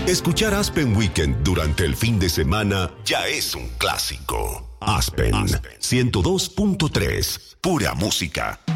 Escuchar Aspen Weekend durante el fin de semana ya es un clásico. Aspen 102.3, pura música.